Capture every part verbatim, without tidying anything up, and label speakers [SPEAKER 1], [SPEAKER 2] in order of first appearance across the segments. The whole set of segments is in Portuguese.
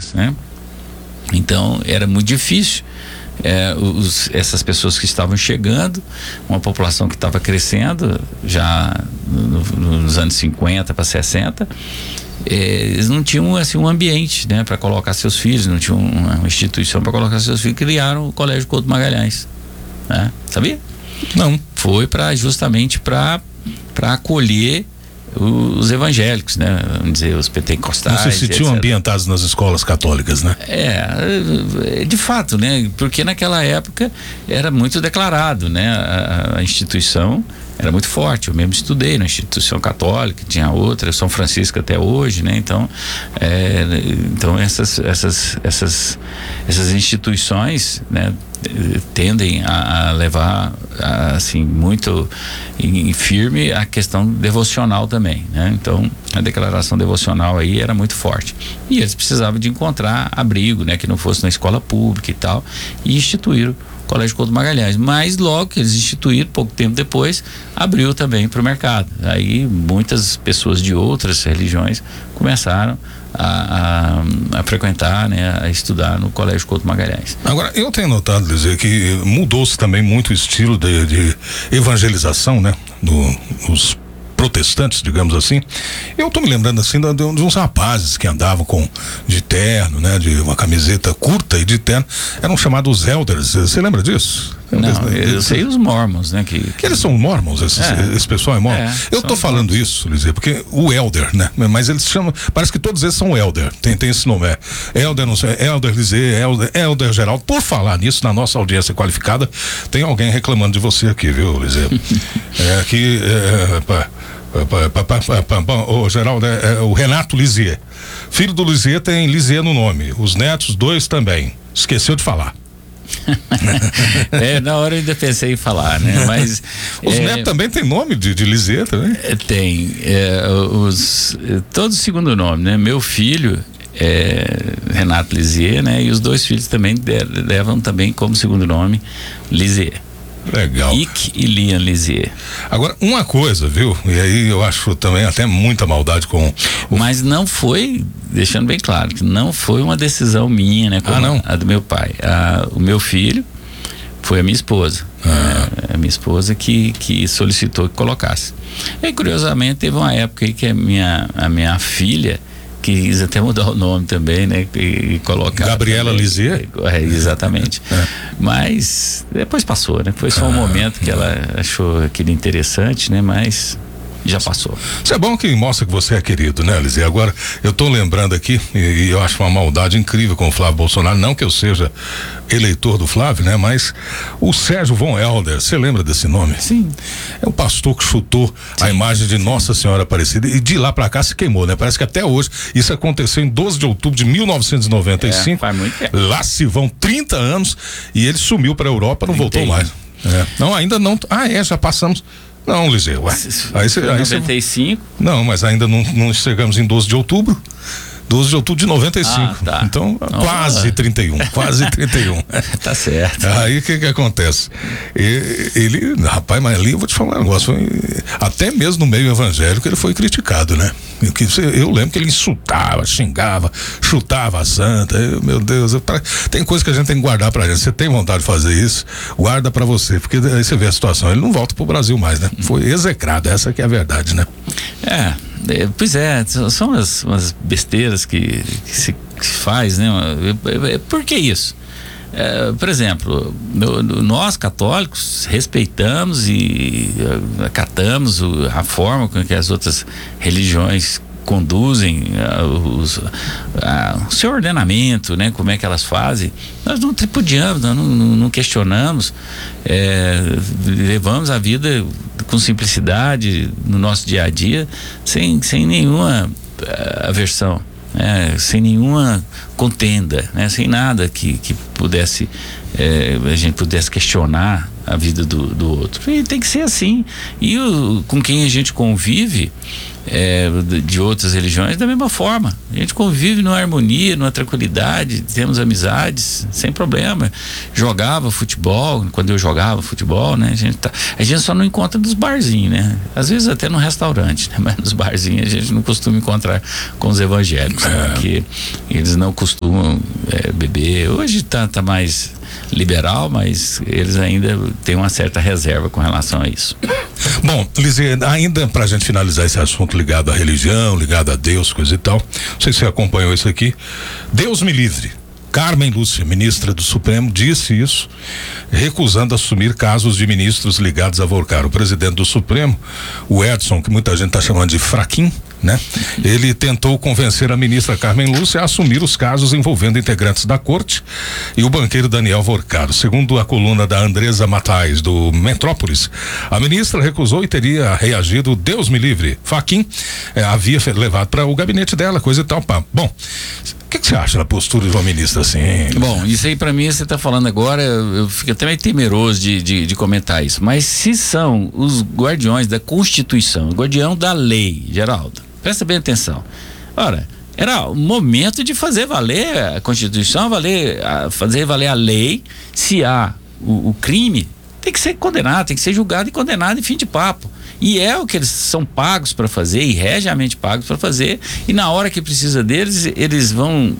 [SPEAKER 1] escolas, né? Então era muito difícil. É, os, essas pessoas que estavam chegando, uma população que estava crescendo já no, nos anos cinquenta para sessenta, é, eles não tinham assim um ambiente, né, para colocar seus filhos, não tinham uma, uma instituição para colocar seus filhos, criaram o Colégio Couto Magalhães, né? Sabia?
[SPEAKER 2] Não.
[SPEAKER 1] Foi para justamente para para acolher os evangélicos, né? Vamos dizer, os pentecostais.
[SPEAKER 2] Não se sentiam ambientados nas escolas católicas, né?
[SPEAKER 1] É, de fato, né? Porque naquela época era muito declarado, né? A, a instituição era muito forte. Eu mesmo estudei na instituição católica, tinha outra, São Francisco até hoje, né? Então, é, então essas, essas, essas, essas instituições, né? Tendem a, a levar a, assim muito em, em firme a questão devocional também, né? Então a declaração devocional aí era muito forte e eles precisavam de encontrar abrigo, né? Que não fosse na escola pública e tal, e instituíram o Colégio Couto Magalhães, mas logo que eles instituíram, pouco tempo depois, abriu também para o mercado. Aí muitas pessoas de outras religiões começaram A, a, a frequentar, né, a estudar no Colégio Couto Magalhães.
[SPEAKER 2] Agora, eu tenho notado, dizer que mudou-se também muito o estilo de, de evangelização, né, do, dos protestantes, digamos assim. Eu tô me lembrando assim de, de uns rapazes que andavam com de terno, né, de uma camiseta curta e de terno, eram chamados elders. Você lembra disso?
[SPEAKER 1] Não, eu sei os mormons, né? Que, que...
[SPEAKER 2] Eles são mormons, esses, é. esse pessoal é mormon. É, eu tô falando mormons. Isso, Lizê, porque o elder, né? Mas eles chamam, parece que todos eles são elder, tem, tem esse nome, é elder, não sei, elder Lizê, elder, elder Geraldo. Por falar nisso, na nossa audiência qualificada, tem alguém reclamando de você aqui, viu, Lizê? é que, é, pá, pá, pá, pá, pá, pá, pá, o Geraldo é, é o Renato Lizê. Filho do Lizê tem Lizê no nome, os netos, dois também. Esqueceu de falar.
[SPEAKER 1] É, na hora eu ainda pensei em falar, né? Mas
[SPEAKER 2] os
[SPEAKER 1] é,
[SPEAKER 2] netos também tem nome de, de Lizê também?
[SPEAKER 1] É, tem, é, os todos segundo nome, né? Meu filho é Renato Lizê, né? E os dois filhos também de, levam também como segundo nome Lizê.
[SPEAKER 2] Legal.
[SPEAKER 1] Ike e Lian Lizê.
[SPEAKER 2] Agora, uma coisa, viu? E aí eu acho também até muita maldade com o...
[SPEAKER 1] Mas não foi, deixando bem claro, que não foi uma decisão minha, né? Como
[SPEAKER 2] ah, não?
[SPEAKER 1] A do meu pai. A, o meu filho foi a minha esposa. Ah. É, a minha esposa que, que solicitou que colocasse. E curiosamente teve uma época aí que a minha, a minha filha quis até mudar o nome também, né? E, e colocar.
[SPEAKER 2] Gabriela Lizê?
[SPEAKER 1] É, exatamente. É. Mas depois passou, né? Foi só um ah, momento que ela achou aquilo interessante, né? Mas já passou.
[SPEAKER 2] Isso é bom que mostra que você é querido, né, Lizê? Agora, eu tô lembrando aqui, e, e eu acho uma maldade incrível com o Flávio Bolsonaro, não que eu seja eleitor do Flávio, né? Mas o Sérgio Von Helder, você lembra desse nome?
[SPEAKER 1] Sim.
[SPEAKER 2] É o pastor que chutou Sim. a imagem de Nossa Senhora Aparecida e de lá pra cá se queimou, né? Parece que até hoje, isso aconteceu em doze de outubro de mil novecentos e noventa e cinco.
[SPEAKER 1] É, faz muito tempo.
[SPEAKER 2] Lá se vão trinta anos e ele sumiu pra Europa, não voltou mais. É. Não, ainda não. Ah, é, já passamos. Não, Lizê, ué. Aí cê, aí
[SPEAKER 1] noventa e cinco?
[SPEAKER 2] Cê, não, mas ainda não, não chegamos em doze de outubro. doze de outubro de noventa e cinco.
[SPEAKER 1] Ah, tá.
[SPEAKER 2] Então, não, quase ah. trinta e um. Quase trinta e um.
[SPEAKER 1] Tá certo.
[SPEAKER 2] Aí o que que acontece? E, ele, rapaz, mas ali eu vou te falar um negócio. Foi, até mesmo no meio evangélico ele foi criticado, né? Eu, eu lembro que ele insultava, xingava, chutava a santa. Eu, meu Deus, eu, pra, tem coisa que a gente tem que guardar pra gente. Você tem vontade de fazer isso? Guarda pra você, porque aí você vê a situação. Ele não volta pro Brasil mais, né? Foi execrado, essa que é a verdade, né?
[SPEAKER 1] É. É, pois é, são umas, umas besteiras que, que se que faz, né? Por que isso? É, por exemplo, no, no, nós católicos respeitamos e acatamos o, a forma com que as outras religiões conduzem a, os, a, o seu ordenamento, né? Como é que elas fazem. Nós não tripudiamos, nós não, não, não questionamos, é, levamos a vida com simplicidade no nosso dia a dia, sem, sem nenhuma uh, aversão, né? Sem nenhuma contenda, né? Sem nada que, que pudesse eh, a gente pudesse questionar a vida do, do outro. E tem que ser assim. E o, com quem a gente convive, é, de outras religiões da mesma forma. A gente convive numa harmonia, numa tranquilidade, temos amizades sem problema. Jogava futebol, quando eu jogava futebol, né? A gente, tá, a gente só não encontra nos barzinhos, né? Às vezes até no restaurante, né? Mas nos barzinhos a gente não costuma encontrar com os evangélicos, né? Porque eles não costumam é, beber. Hoje tá, tá mais liberal, mas eles ainda têm uma certa reserva com relação a isso.
[SPEAKER 2] Bom, Lizzie, ainda pra gente finalizar esse assunto ligado à religião, ligado a Deus, coisa e tal, não sei se você acompanhou isso aqui, Deus me livre, Carmen Lúcia, ministra do Supremo, disse isso, recusando assumir casos de ministros ligados a Volcar. O presidente do Supremo, o Edson, que muita gente está chamando de fraquinho, né? Ele tentou convencer a ministra Carmen Lúcia a assumir os casos envolvendo integrantes da corte e o banqueiro Daniel Volcar. Segundo a coluna da Andresa Matais, do Metrópolis, a ministra recusou e teria reagido, Deus me livre, Fachin eh, havia levado para o gabinete dela, coisa e tal, pá. Bom, o que, que você acha da postura de uma ministra assim?
[SPEAKER 1] Bom, isso aí pra mim, você tá falando agora, eu, eu fico até meio temeroso de, de, de comentar isso, mas se são os guardiões da Constituição, o guardião da lei, Geraldo, presta bem atenção. Ora, era o momento de fazer valer a Constituição, valer, a, fazer valer a lei. Se há o, o crime, tem que ser condenado, tem que ser julgado e condenado e fim de papo. E é o que eles são pagos para fazer, e regiamente pagos para fazer, e na hora que precisa deles, eles vão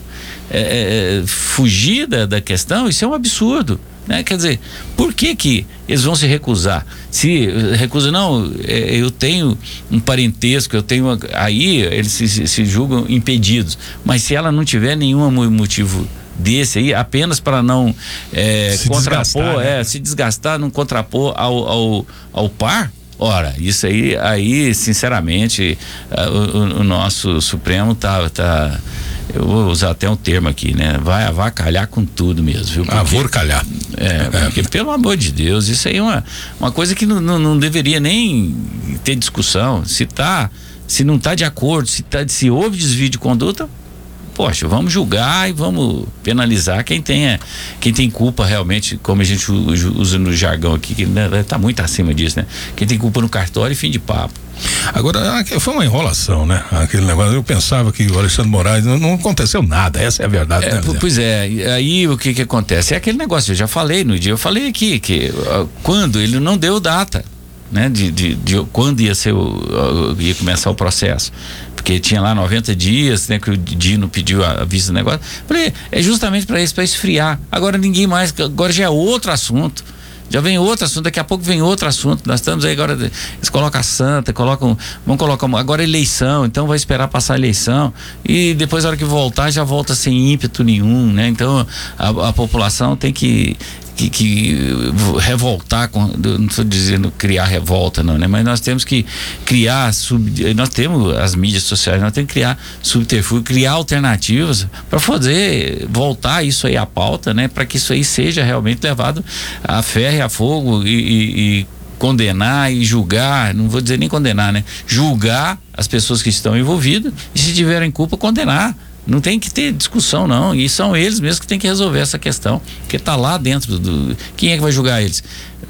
[SPEAKER 1] é, fugir da, da questão. Isso é um absurdo, né? Quer dizer, por que que eles vão se recusar? Se recusa, não, é, eu tenho um parentesco, eu tenho, aí eles se, se, se julgam impedidos, mas se ela não tiver nenhum motivo desse aí, apenas para não é, se contrapor, desgastar, né? é, se desgastar, não contrapor ao, ao, ao par. Ora, isso aí, aí sinceramente, uh, o, o nosso Supremo tá, tá, eu vou usar até um termo aqui, né? Vai avacalhar com tudo mesmo, viu?
[SPEAKER 2] Porque, avorcalhar.
[SPEAKER 1] É, porque, é. pelo amor de Deus, isso aí é uma, uma coisa que não, não, não deveria nem ter discussão. Se tá, se não tá de acordo, se, tá, se houve desvio de conduta, poxa, vamos julgar e vamos penalizar quem tenha, quem tem culpa realmente, como a gente usa no jargão aqui, que está muito acima disso, né? Quem tem culpa no cartório e fim de papo.
[SPEAKER 2] Agora, foi uma enrolação, né? Aquele negócio, eu pensava que o Alexandre Moraes não, não aconteceu nada, essa é a verdade,
[SPEAKER 1] é,
[SPEAKER 2] né?
[SPEAKER 1] Pois é, aí o que que acontece? É aquele negócio, eu já falei no dia, eu falei aqui, que uh, quando ele não deu data, né? De, de, de quando ia ser o, uh, ia começar o processo. Porque tinha lá noventa dias, né, que o Dino pediu a, a vista do negócio. Falei, é justamente para isso, para esfriar. Agora ninguém mais, agora já é outro assunto. Já vem outro assunto, daqui a pouco vem outro assunto. Nós estamos aí agora, eles colocam a santa, colocam, vão colocar agora eleição, então vai esperar passar a eleição e depois, na hora que voltar, já volta sem ímpeto nenhum, né? Então a, a população tem que Que, que revoltar, com, não estou dizendo criar revolta não, né? Mas nós temos que criar sub, nós temos as mídias sociais, nós temos que criar subterfúgio, criar alternativas para fazer voltar isso aí à pauta, né? Para que isso aí seja realmente levado a ferro e a fogo e, e, e condenar e julgar, não vou dizer nem condenar, né? Julgar as pessoas que estão envolvidas e, se tiverem culpa, condenar. Não tem que ter discussão, não. E são eles mesmos que tem que resolver essa questão, porque está lá dentro do. Quem é que vai julgar eles?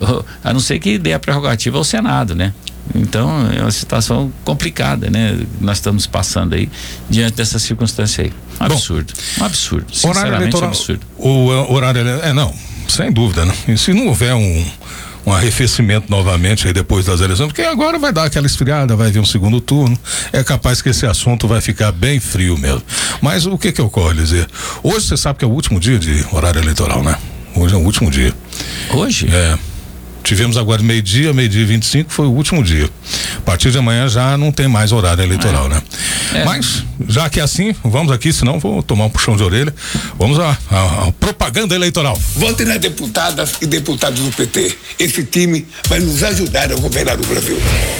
[SPEAKER 1] A não ser que dê a prerrogativa ao Senado, né? Então é uma situação complicada, né? Nós estamos passando aí diante dessa circunstância aí. Um Bom, absurdo. Um absurdo. Sinceramente, um absurdo.
[SPEAKER 2] O horário é, não, sem dúvida, né? E se não houver um. um arrefecimento novamente aí depois das eleições, porque agora vai dar aquela esfriada, vai vir um segundo turno, é capaz que esse assunto vai ficar bem frio mesmo. Mas o que que ocorre, Lizzie? Hoje você sabe que é o último dia de horário eleitoral, né? Hoje é o último dia.
[SPEAKER 1] Hoje?
[SPEAKER 2] É. Tivemos agora meio-dia, meio-dia e vinte e cinco, foi o último dia. A partir de amanhã já não tem mais horário eleitoral, é. né? É. Mas, já que é assim, vamos aqui, senão vou tomar um puxão de orelha. Vamos à, à, à propaganda eleitoral.
[SPEAKER 3] Votem nas deputadas e deputados do P T. Esse time vai nos ajudar a governar o Brasil.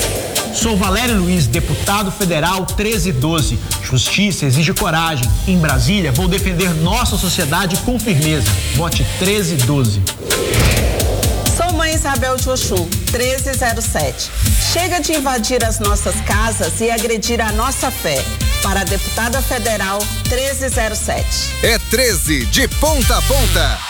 [SPEAKER 4] Sou Valério Luiz, deputado federal treze doze. Justiça exige coragem. Em Brasília, vou defender nossa sociedade com firmeza. Vote treze doze.
[SPEAKER 5] Sou mãe Isabel de Oxum, treze zero sete. Chega de invadir as nossas casas e agredir a nossa fé. Para a deputada federal treze zero sete.
[SPEAKER 6] É treze de ponta a ponta.